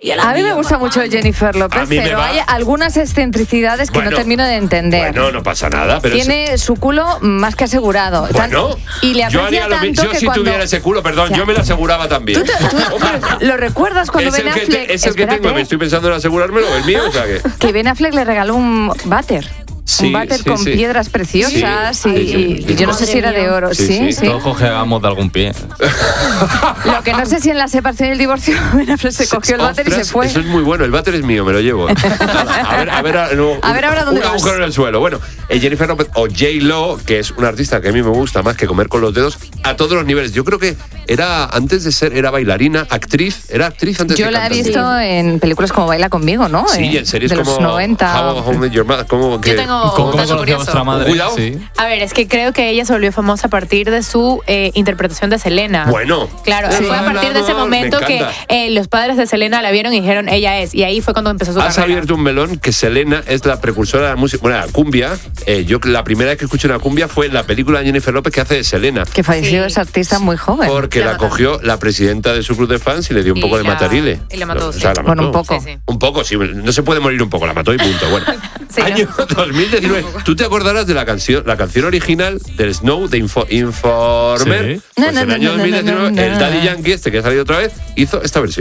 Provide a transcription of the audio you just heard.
A mí me gusta mucho Jennifer López, pero hay algunas excentricidades que no termino de entender. Bueno, no pasa nada. Pero tiene su culo más que asegurado. Bueno, y le aprecia tanto que si tuviera ese culo, perdón, yo me lo aseguraba también. ¿Tú lo recuerdas cuando Ben Affleck? Es el que tengo, me estoy pensando en asegurármelo, el mío, o sea que Ben Affleck le regaló un váter. Un váter con piedras preciosas y yo no sé si era de oro. Sí. Todos cogemos de algún pie. Lo que no sé si en la separación y el divorcio Ben Affleck se cogió el váter y se fue. Eso es muy bueno, el váter es mío, me lo llevo. A ver ahora dónde vas. Un agujero en el suelo. Bueno, Jennifer López o J-Lo, que es una artista que a mí me gusta más que comer con los dedos a todos los niveles. Yo creo que era bailarina, actriz, era actriz antes de cantar. Yo la he visto en películas como Baila Conmigo, ¿no? Sí, en series de como los 90. How I Met Your Mother, como que... Yo tengo un dato curioso. Cuidado. Sí. A ver, es que creo que ella se volvió famosa a partir de su interpretación de Selena. Bueno. Claro, fue a partir de ese momento que los padres de Selena la vieron y dijeron, ella es. Y ahí fue cuando empezó su carrera. Has abierto un melón que Selena es la precursora de la música. Bueno, la cumbia. Yo la primera vez que escuché una cumbia fue la película de Jennifer López que hace de Selena. Que falleció esa artista muy joven. Porque la cogió la presidenta de su club de fans y le dio un poco de matarile. Y la mató, Bueno, un poco. Sí. Un poco, sí. No se puede morir un poco, la mató y punto. Bueno. Año 2019. ¿Tú te acordarás de la canción original del Snow de Informer? Sí. Pues en el año 2019 el Daddy Yankee, que ha salido otra vez, hizo esta versión.